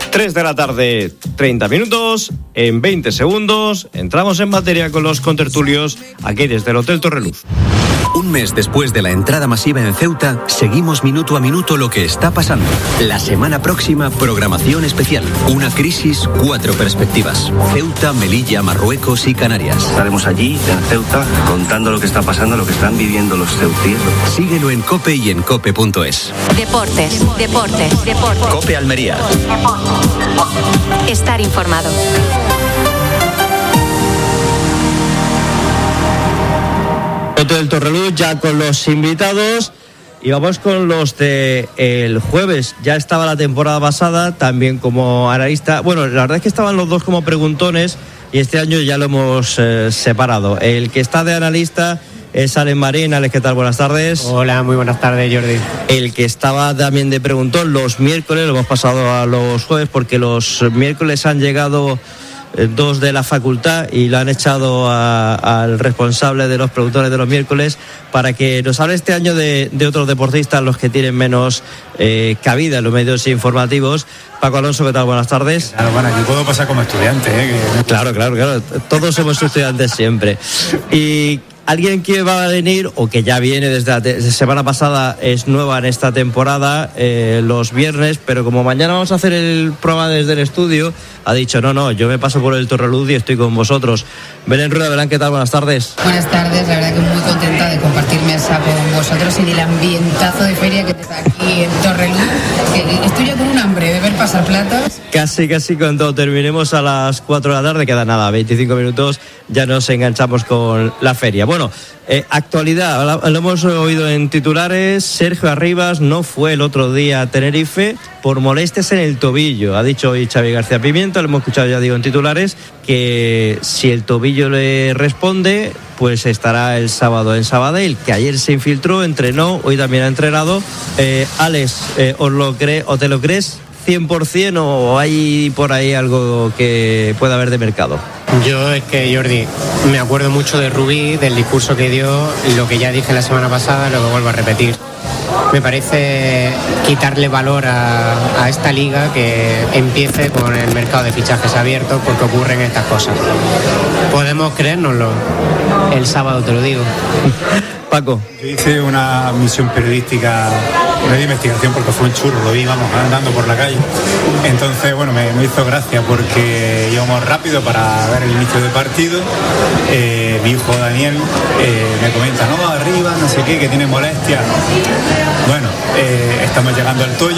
3 de la tarde, 30 minutos. En 20 segundos entramos en materia con los contertulios aquí desde el Hotel Torreluz. Un mes después de la entrada masiva en Ceuta, seguimos minuto a minuto lo que está pasando. La semana próxima, programación especial. Una crisis, 4 perspectivas. Ceuta, Melilla, Marruecos y Canarias. Estaremos allí, en Ceuta, contando lo que está pasando, lo que están viviendo los ceutíes. Síguelo en COPE y en COPE.es. Deportes. COPE Almería. Estar informado. Hotel Torreluz ya con los invitados y vamos con los de el jueves. Ya estaba la temporada pasada también como analista. Bueno, la verdad es que estaban los dos como preguntones y este año ya lo hemos separado. El que está de analista es Alex Marín. Alex, ¿qué tal? Buenas tardes. Hola, muy buenas tardes, Jordi. El que estaba también de preguntón los miércoles, lo hemos pasado a los jueves porque los miércoles han llegado 2 de la facultad y lo han echado al responsable de los productores de los miércoles para que nos hable este año de otros deportistas, los que tienen menos cabida en los medios informativos. Paco Alonso, ¿qué tal? Buenas tardes. Bueno, aquí puedo pasar como estudiante, Claro. Todos somos estudiantes siempre. Y alguien que va a venir o que ya viene desde la semana pasada, es nueva en esta temporada, los viernes, pero como mañana vamos a hacer el programa desde el estudio, ha dicho no, yo me paso por el Torreluz y estoy con vosotros. Belén Rueda, Belén, ¿qué tal? Buenas tardes. Buenas tardes, la verdad que muy contenta de compartir mesa con vosotros y del ambientazo de feria que está aquí en Torreluz. Estoy ya con un hambre de ver pasar platos. Casi cuando terminemos a las 4 de la tarde, queda nada, 25 minutos, ya nos enganchamos con la feria. Bueno, actualidad, lo hemos oído en titulares. Sergio Arribas no fue el otro día a Tenerife por molestias en el tobillo. Ha dicho hoy Xavi García Pimienta, lo hemos escuchado ya digo en titulares, que si el tobillo le responde, pues estará el sábado en Sabadell, que ayer se infiltró, entrenó, hoy también ha entrenado. Alex, ¿te lo crees 100% o hay por ahí algo que pueda haber de mercado? Yo es que, Jordi, me acuerdo mucho de Rubí, del discurso que dio, lo que ya dije la semana pasada, lo que vuelvo a repetir. Me parece quitarle valor a esta liga que empiece con el mercado de fichajes abiertos, porque ocurren estas cosas. Podemos creérnoslo. El sábado te lo digo. Paco. Yo hice una misión periodística, una investigación, porque fue un churro, lo vi, andando por la calle. Entonces, bueno, me hizo gracia porque íbamos rápido para ver el inicio del partido. Mi hijo Daniel me comenta, no, arriba, no sé qué, que tiene molestias. Bueno, estamos llegando al Toyo.